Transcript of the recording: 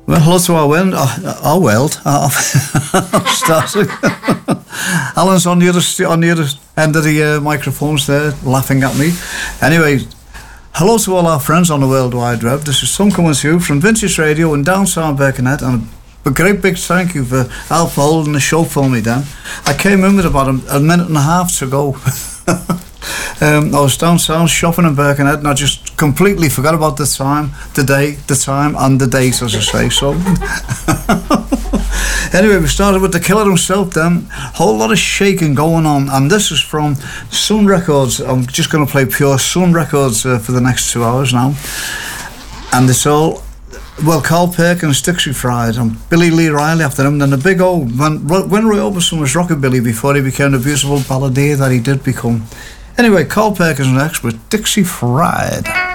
Well, hello to our world. Starting. Alan's on the other end of the microphones there, laughing at me. Anyway, hello to all our friends on the World Wide Web. This is Tom coming to you from Vintage Radio in downtown Birkenhead, and a great big thank you for Al for holding the show for me, Dan. I came in with about a minute and a half to go. I was downtown shopping in Birkenhead, and I just completely forgot about the time, the day, the time, and the date, as I say. So, anyway, we started with the killer himself. Then, whole lot of shaking going on, and this is from Sun Records. I'm just going to play pure Sun Records for the next 2 hours now, and it's all. Well, Carl Perkins, Dixie Fried, and Billy Lee Riley after him. Then the big old when Roy Orbison was rockabilly before he became the beautiful balladeer that he did become. Anyway, Carl Perkins next with Dixie Fried.